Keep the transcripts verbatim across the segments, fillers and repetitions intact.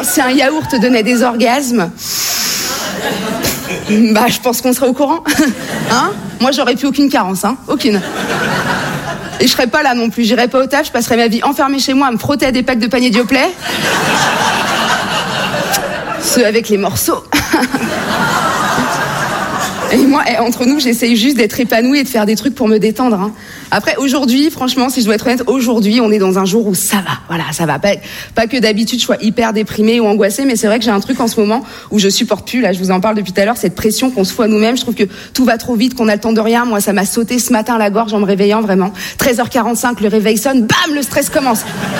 si un yaourt te donnait des orgasmes, bah je pense qu'on serait au courant. Hein? Moi j'aurais plus aucune carence, hein, aucune. Et je serais pas là non plus, j'irais pas au taf, je passerais ma vie enfermée chez moi à me frotter à des packs de paniers Dioplay. Ceux avec les morceaux. Et moi, entre nous, j'essaye juste d'être épanouie et de faire des trucs pour me détendre. Hein. Après, aujourd'hui, franchement, si je dois être honnête, aujourd'hui, on est dans un jour où ça va. Voilà, ça va. Pas, pas que d'habitude, je sois hyper déprimée ou angoissée, mais c'est vrai que j'ai un truc en ce moment où je supporte plus. Là, je vous en parle depuis tout à l'heure, cette pression qu'on se fout à nous-mêmes. Je trouve que tout va trop vite, qu'on a le temps de rien. Moi, ça m'a sauté ce matin à la gorge en me réveillant, vraiment. treize heures quarante-cinq, le réveil sonne, bam, le stress commence.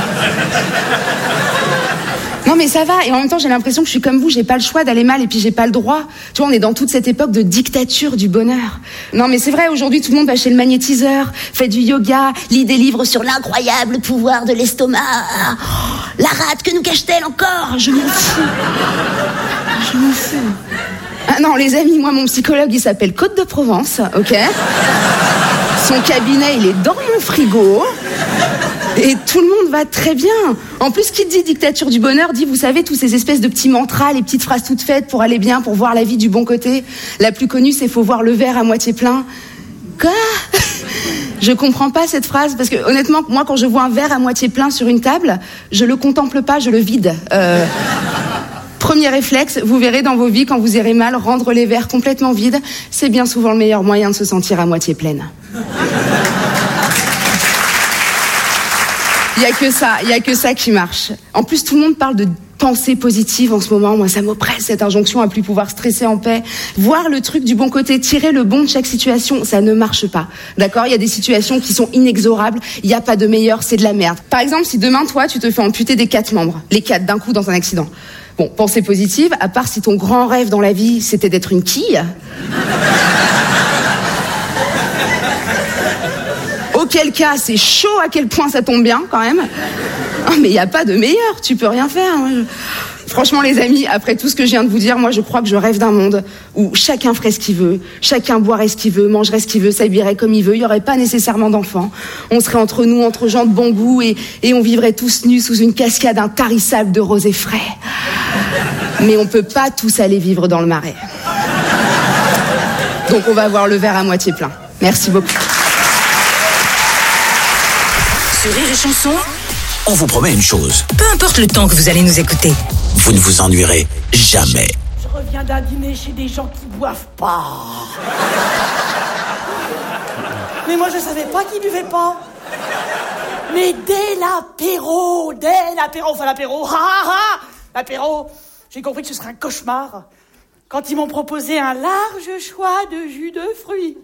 Non mais ça va, et en même temps j'ai l'impression que je suis comme vous, j'ai pas le choix d'aller mal et puis j'ai pas le droit. Tu vois, on est dans toute cette époque de dictature du bonheur. Non mais c'est vrai, aujourd'hui tout le monde va chez le magnétiseur, fait du yoga, lit des livres sur l'incroyable pouvoir de l'estomac. Oh, la rate, que nous cache-t-elle encore? Je m'en fous. Je m'en fous. Ah non les amis, moi mon psychologue il s'appelle Côte de Provence, ok? Son cabinet il est dans mon frigo. Et tout le monde va très bien. En plus, qui dit dictature du bonheur dit, vous savez, tous ces espèces de petits mantras, les petites phrases toutes faites pour aller bien, pour voir la vie du bon côté. La plus connue, c'est faut voir le verre à moitié plein. Quoi? Je comprends pas cette phrase, parce que honnêtement, moi, quand je vois un verre à moitié plein sur une table, je le contemple pas, je le vide. Euh... Premier réflexe, vous verrez dans vos vies, quand vous irez mal, rendre les verres complètement vides, c'est bien souvent le meilleur moyen de se sentir à moitié pleine. Il y a que ça, il y a que ça qui marche. En plus, tout le monde parle de pensée positive en ce moment. Moi, ça m'oppresse, cette injonction à plus pouvoir stresser en paix. Voir le truc du bon côté, tirer le bon de chaque situation, ça ne marche pas. D'accord? Il y a des situations qui sont inexorables. Il n'y a pas de meilleur, c'est de la merde. Par exemple, si demain, toi, tu te fais amputer des quatre membres, les quatre d'un coup dans un accident. Bon, pensée positive, à part si ton grand rêve dans la vie, c'était d'être une quille. Auquel cas, c'est chaud à quel point ça tombe bien, quand même. Oh, mais il n'y a pas de meilleur, tu peux rien faire. Franchement, les amis, après tout ce que je viens de vous dire, moi, je crois que je rêve d'un monde où chacun ferait ce qu'il veut, chacun boirait ce qu'il veut, mangerait ce qu'il veut, s'habillerait comme il veut, il n'y aurait pas nécessairement d'enfants. On serait entre nous, entre gens de bon goût, et, et on vivrait tous nus sous une cascade intarissable de rosé frais. Mais on peut pas tous aller vivre dans le marais. Donc on va voir le verre à moitié plein. Merci beaucoup. Sur Rire et Chanson, on vous promet une chose. Peu importe le temps que vous allez nous écouter, vous ne vous ennuierez jamais. Je reviens d'un dîner chez des gens qui boivent pas. Mais moi je savais pas qu'ils buvaient pas. Mais dès l'apéro, dès l'apéro, enfin l'apéro, ha ha ha, l'apéro, j'ai compris que ce serait un cauchemar. Quand ils m'ont proposé un large choix de jus de fruits.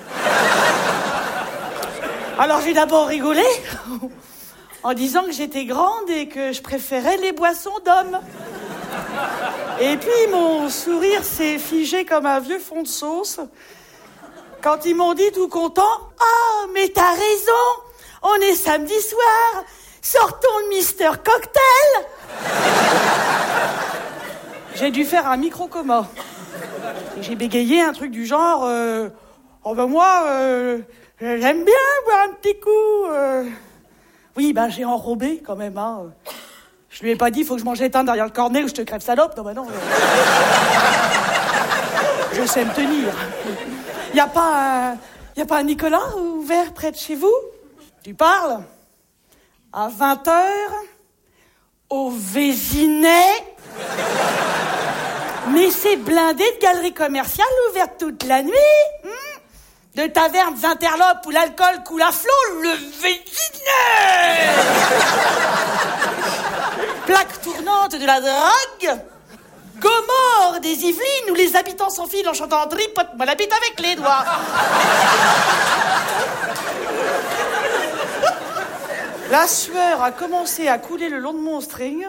Alors j'ai d'abord rigolé en disant que j'étais grande et que je préférais les boissons d'hommes. Et puis mon sourire s'est figé comme un vieux fond de sauce quand ils m'ont dit tout content « Oh, mais t'as raison, on est samedi soir, sortons le Mister Cocktail !» J'ai dû faire un micro-coma. Et j'ai bégayé un truc du genre euh, « Oh ben moi... Euh, j'aime bien boire un petit coup. Euh... Oui, ben j'ai enrobé quand même. Hein. Je lui ai pas dit, faut que je mange l'étain derrière le cornet ou je te crève salope. Non, ben non. Je sais me tenir. Y a pas un, y a pas un Nicolas ouvert près de chez vous? Tu parles? À vingt heures au Vésinet. Mais c'est blindé de galeries commerciales ouvertes toute la nuit. Hmm? De tavernes interlopes où l'alcool coule à flot, le Vésinet. Plaque tournante de la drague. Gomorre des Yvelines où les habitants s'enfilent en chantant tripote-moi la bite avec les doigts. La sueur a commencé à couler le long de mon string.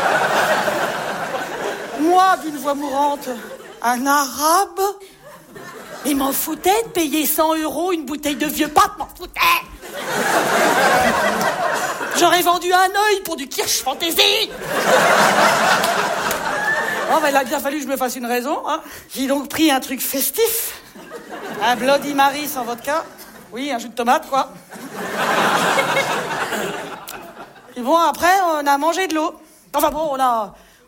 Moi, d'une voix mourante, un arabe. Il m'en foutait de payer cent euros une bouteille de vieux pape, m'en foutait. J'aurais vendu un œil pour du kirsch fantaisie. Oh, ben, il a bien fallu que je me fasse une raison, hein. J'ai donc pris un truc festif. Un Bloody Mary sans vodka. Oui, un jus de tomate, quoi. Et bon, après, on a mangé de l'eau. Enfin bon, on a...